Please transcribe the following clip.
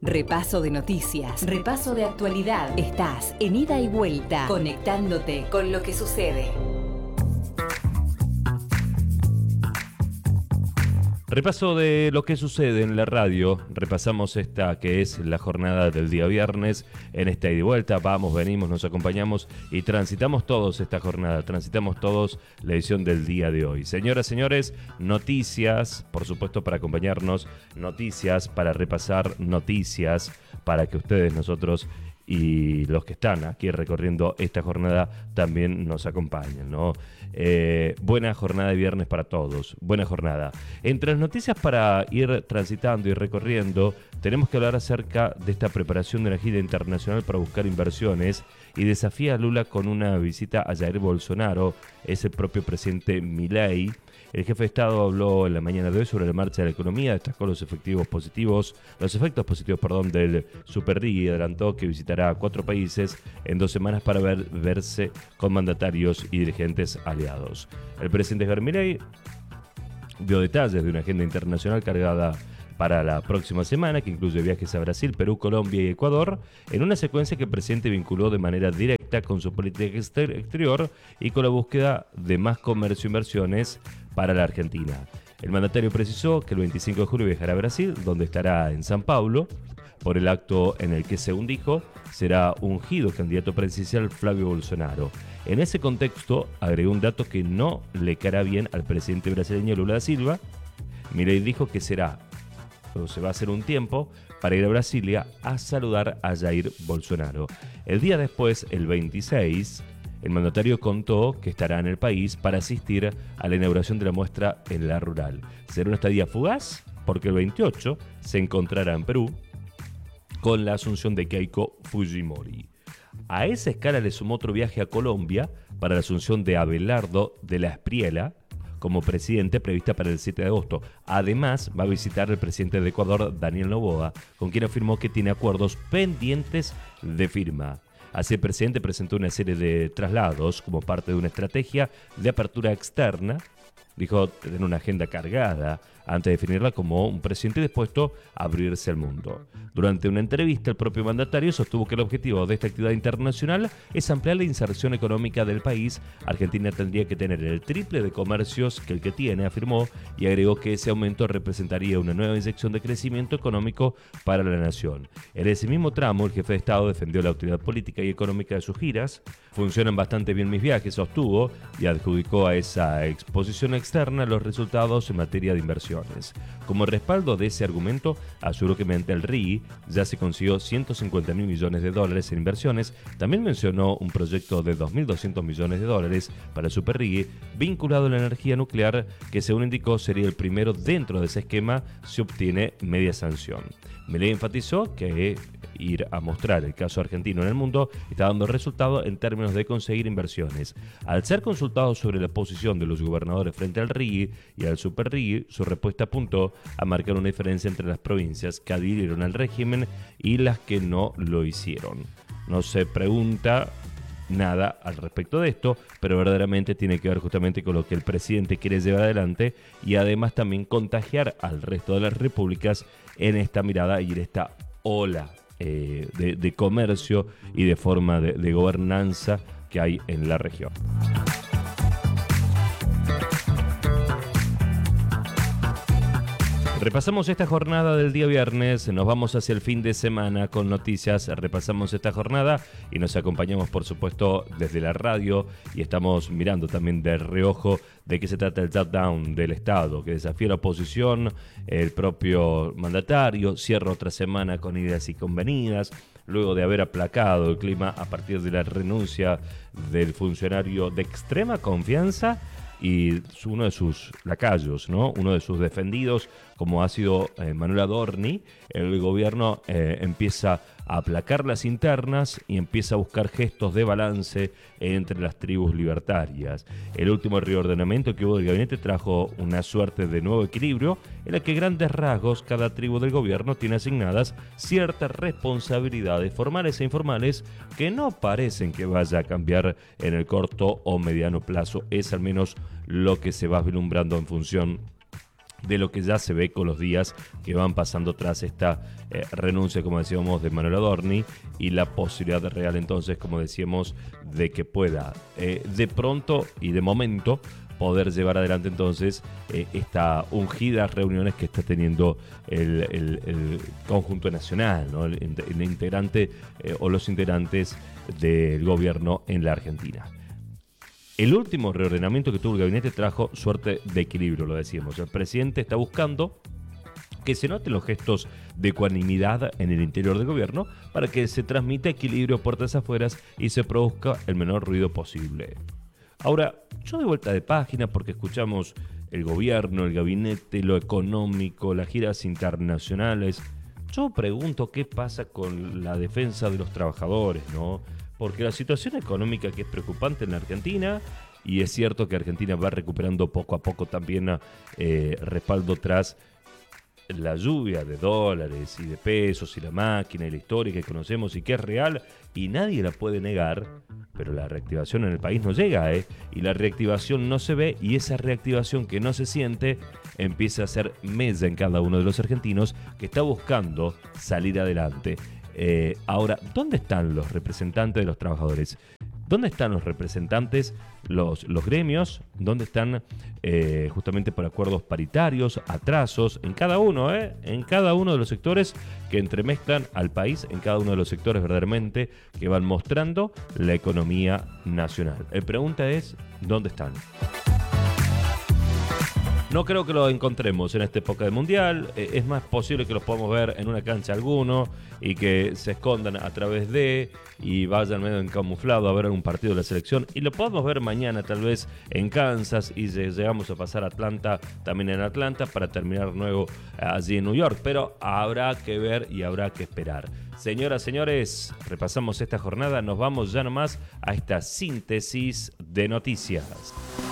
Repaso de noticias, repaso de actualidad. Estás en ida y vuelta, conectándote con lo que sucede. Repaso de lo que sucede en la radio. Repasamos esta que es la jornada del día viernes. En esta ida y vuelta vamos, venimos, nos acompañamos y transitamos todos esta jornada. Transitamos todos la edición del día de hoy. Señoras, señores, noticias, por supuesto, para acompañarnos. Noticias, para repasar noticias, para que ustedes, nosotros y los que están aquí recorriendo esta jornada también nos acompañen, ¿no? Buena jornada de viernes para todos, buena jornada. Entre las noticias para ir transitando y recorriendo, tenemos que hablar acerca de esta preparación de la gira internacional para buscar inversiones y desafía a Lula con una visita a Jair Bolsonaro, es el propio presidente Milei. El jefe de Estado habló en la mañana de hoy sobre la marcha de la economía, destacó los efectos positivos del Super Rig y adelantó que visitará 4 países en 2 semanas para verse con mandatarios y dirigentes aliados. El presidente Javier Milei dio detalles de una agenda internacional cargada para la próxima semana, que incluye viajes a Brasil, Perú, Colombia y Ecuador, en una secuencia que el presidente vinculó de manera directa con su política exterior y con la búsqueda de más comercio e inversiones para la Argentina. El mandatario precisó que el 25 de julio viajará a Brasil, donde estará en San Pablo, por el acto en el que, según dijo, será ungido candidato presidencial Flavio Bolsonaro. En ese contexto, agregó un dato que no le caerá bien al presidente brasileño Lula da Silva. Milei dijo que se va a hacer un tiempo para ir a Brasilia a saludar a Jair Bolsonaro. El día después, el 26, el mandatario contó que estará en el país para asistir a la inauguración de la muestra en La Rural. Será una estadía fugaz porque el 28 se encontrará en Perú con la asunción de Keiko Fujimori. A esa escala le sumó otro viaje a Colombia para la asunción de Abelardo de la Espriella como presidente, prevista para el 7 de agosto. Además, va a visitar al presidente de Ecuador, Daniel Noboa, con quien afirmó que tiene acuerdos pendientes de firma. Así, el presidente presentó una serie de traslados como parte de una estrategia de apertura externa. Dijo tener una agenda cargada antes de definirla como un presidente dispuesto a abrirse al mundo. Durante una entrevista, el propio mandatario sostuvo que el objetivo de esta actividad internacional es ampliar la inserción económica del país. Argentina tendría que tener el triple de comercios que el que tiene, afirmó, y agregó que ese aumento representaría una nueva inyección de crecimiento económico para la nación. En ese mismo tramo, el jefe de Estado defendió la utilidad política y económica de sus giras. Funcionan bastante bien mis viajes, sostuvo, y adjudicó a esa exposición externa los resultados en materia de inversión. Como respaldo de ese argumento, aseguró que mediante el RIGI ya se consiguió 150 mil millones de dólares en inversiones. También mencionó un proyecto de 2.200 millones de dólares para el Super RIGI vinculado a la energía nuclear, que según indicó sería el primero dentro de ese esquema si obtiene media sanción. Milei enfatizó que ir a mostrar el caso argentino en el mundo está dando resultado en términos de conseguir inversiones. Al ser consultado sobre la posición de los gobernadores frente al RIGI y al Super RIGI, su respuesta apuntó a marcar una diferencia entre las provincias que adhirieron al régimen y las que no lo hicieron. No se pregunta nada al respecto de esto, pero verdaderamente tiene que ver justamente con lo que el presidente quiere llevar adelante y además también contagiar al resto de las repúblicas en esta mirada y en esta ola de comercio y de forma de gobernanza que hay en la región. Repasamos esta jornada del día viernes, nos vamos hacia el fin de semana con noticias, repasamos esta jornada y nos acompañamos por supuesto desde la radio y estamos mirando también de reojo de qué se trata el shutdown del Estado, que desafía la oposición, el propio mandatario, cierra otra semana con idas y convenidas, luego de haber aplacado el clima a partir de la renuncia del funcionario de extrema confianza y uno de sus lacayos, ¿no? Uno de sus defendidos, como ha sido Manuel Adorni. El gobierno empieza a aplacar las internas y empieza a buscar gestos de balance entre las tribus libertarias. El último reordenamiento que hubo del gabinete trajo una suerte de nuevo equilibrio en la que grandes rasgos cada tribu del gobierno tiene asignadas ciertas responsabilidades formales e informales que no parecen que vaya a cambiar en el corto o mediano plazo. Es al menos lo que se va vislumbrando en función de lo que ya se ve con los días que van pasando tras esta renuncia, como decíamos, de Manuel Adorni, y la posibilidad real entonces, como decíamos, de que pueda de pronto y de momento poder llevar adelante entonces esta ungidas reuniones que está teniendo el conjunto nacional, ¿no? el integrante o los integrantes del gobierno en la Argentina. El último reordenamiento que tuvo el gabinete trajo suerte de equilibrio, lo decíamos. El presidente está buscando que se noten los gestos de ecuanimidad en el interior del gobierno para que se transmita equilibrio puertas afuera y se produzca el menor ruido posible. Ahora, yo de vuelta de página porque escuchamos el gobierno, el gabinete, lo económico, las giras internacionales. Yo pregunto qué pasa con la defensa de los trabajadores, ¿no? Porque la situación económica que es preocupante en la Argentina, y es cierto que Argentina va recuperando poco a poco también respaldo tras la lluvia de dólares y de pesos y la máquina y la historia que conocemos y que es real y nadie la puede negar, pero la reactivación en el país no llega, y la reactivación no se ve, y esa reactivación que no se siente empieza a ser mella en cada uno de los argentinos que está buscando salir adelante. Ahora, ¿dónde están los representantes de los trabajadores? ¿Dónde están los representantes, los gremios? ¿Dónde están justamente por acuerdos paritarios, atrasos, en cada uno de los sectores que entremezclan al país, en cada uno de los sectores verdaderamente que van mostrando la economía nacional? La pregunta es, ¿dónde están? No creo que lo encontremos en esta época del Mundial. Es más posible que los podamos ver en una cancha alguno y que se escondan a través de y vayan medio encamuflado a ver algún partido de la selección. Y lo podemos ver mañana tal vez en Kansas y llegamos a pasar a Atlanta, también en Atlanta, para terminar luego allí en New York. Pero habrá que ver y habrá que esperar. Señoras, señores, repasamos esta jornada. Nos vamos ya nomás a esta síntesis de noticias.